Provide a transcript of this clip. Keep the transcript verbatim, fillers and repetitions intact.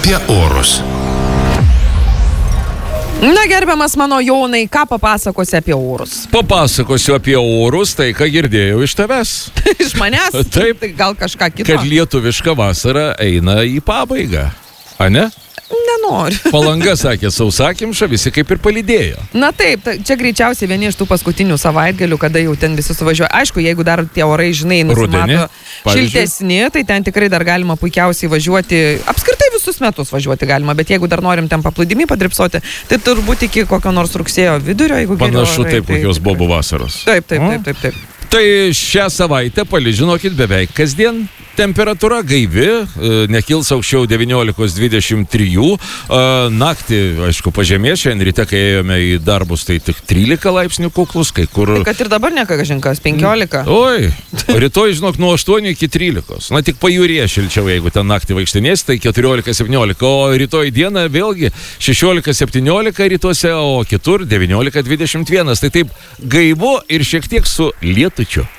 apie orus. Na, gerbiamas mano Jonai, ką papasakosi apie orus? Papasakosiu apie orus, tai ką girdėjau iš tavęs. Iš manęs? Taip. Tai gal kažką kito? Kad lietuviška vasara eina į pabaigą. A ne? Nenoriu. Palanga sakė sausakimša, visi kaip ir palydėjo. Na taip, ta, čia greičiausiai vieni iš tų paskutinių savaitgalių, kada jau ten visi suvažiuoja. Aišku, jeigu dar tie orai, žinai, nusimato šiltesni, tai ten tikrai dar galima puikiausiai važiuoti. Apskritai visus metus važiuoti galima, bet jeigu dar norim ten paplūdimį padripsoti, tai turbūt iki kokio nors rugsėjo vidurio, jeigu geriau. Panašu orai, taip, tai... kokios bobų vasaros. Taip, taip, taip, taip, taip. Tai šią savaitę, paližinokit, beveik kasdien temperatūra gaivi, nekils aukščiau devyniolikos dvidešimt trijų, naktį, aišku, pažemė, šiandien ryte, kai ėjome į darbus, tai tik trylika laipsnių kuklus, kai kur... Tai kad ir dabar nekažinkas, penkiolika. Oi, rytoj, žinok, nuo aštuonių iki trylikos. Na, tik pajūryje šilčiau, jeigu ten naktį vaikštinės, tai keturiolika septyniolika, o rytoj dieną vėlgi šešiolika septyniolika rytuose, o kitur devyniolika dvidešimt vienas. Tai taip gaivu ir šiek tiek su lietučiu.